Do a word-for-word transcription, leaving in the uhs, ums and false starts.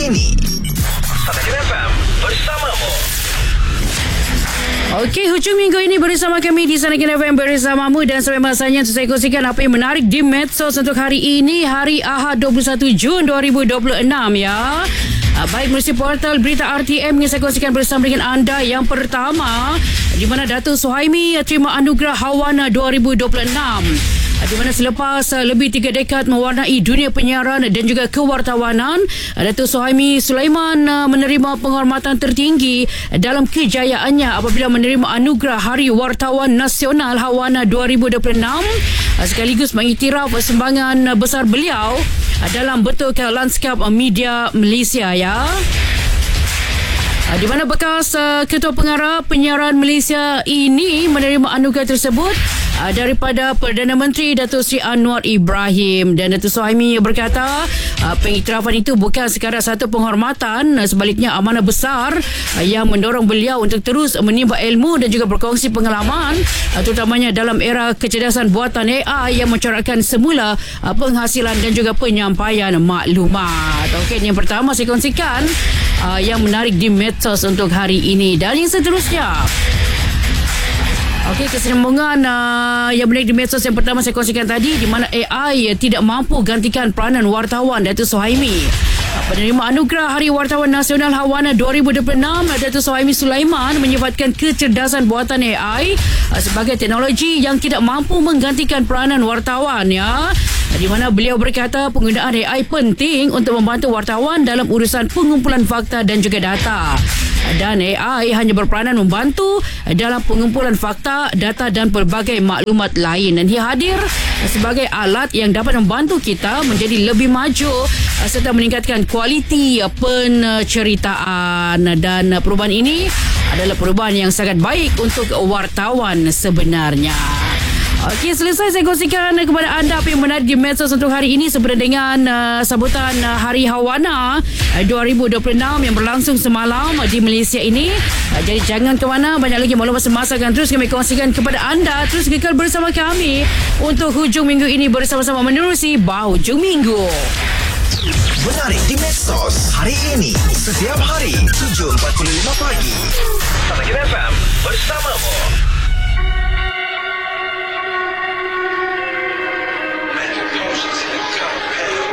ini. Samakin F M bersamamu. Okey, hujung minggu ini bersama kami di Sanakin F M bersamamu, dan sampai masanya untuk saya kongsikan apa yang menarik di medsos untuk hari ini, hari Ahad dua puluh satu Jun dua ribu dua puluh enam ya. Baik, melalui portal berita R T M yang saya kongsikan bersama dengan anda. Yang pertama, di mana Datuk Suhaimi terima anugerah Hawana dua ribu dua puluh enam, di mana selepas lebih tiga dekad mewarnai dunia penyiaran dan juga kewartawanan, Datuk Suhaimi Sulaiman menerima penghormatan tertinggi dalam kejayaannya apabila menerima anugerah Hari Wartawan Nasional Hawana dua ribu dua puluh enam, sekaligus mengiktiraf sumbangan besar beliau dalam betulkan lanskap media Malaysia ya. Di mana bekas uh, Ketua Pengarah Penyiaran Malaysia ini menerima anugerah tersebut uh, daripada Perdana Menteri Datuk Seri Anwar Ibrahim. Dan Datuk Suhaimi berkata uh, pengiktirafan itu bukan sekadar satu penghormatan, uh, sebaliknya amanah besar uh, yang mendorong beliau untuk terus menimba ilmu dan juga berkongsi pengalaman, uh, terutamanya dalam era kecerdasan buatan A I yang mencorakkan semula uh, penghasilan dan juga penyampaian maklumat. Okey, yang pertama saya kongsikan uh, yang menarik di medsos untuk hari ini. Dan yang seterusnya, okey, kesinambungan uh, yang menarik di medsos yang pertama saya kongsikan tadi, di mana A I tidak mampu gantikan peranan wartawan Datuk Suhaimi. Penerima anugerah Hari Wartawan Nasional Hawana dua ribu dua puluh enam, Datuk Suhaimi Sulaiman menyifatkan kecerdasan buatan A I sebagai teknologi yang tidak mampu menggantikan peranan wartawan ya. Di mana beliau berkata penggunaan A I penting untuk membantu wartawan dalam urusan pengumpulan fakta dan juga data. Dan A I hanya berperanan membantu dalam pengumpulan fakta, data dan pelbagai maklumat lain. Dan ia hadir sebagai alat yang dapat membantu kita menjadi lebih maju serta meningkatkan kualiti penceritaan. Dan perubahan ini adalah perubahan yang sangat baik untuk wartawan sebenarnya. Okey, selesai saya kongsikan kepada anda apa yang menarik di medsos untuk hari ini sempena dengan uh, sambutan uh, Hari Hawana uh, dua ribu dua puluh enam yang berlangsung semalam uh, di Malaysia ini. Uh, jadi jangan ke mana, banyak lagi maklumat semasa akan terus kami kongsikan kepada anda. Terus kekal bersama kami untuk hujung minggu ini bersama-sama menerusi Bahujung Minggu. Menarik di medsos hari ini, setiap hari tujuh empat puluh lima pagi. Samakin F M bersamamu.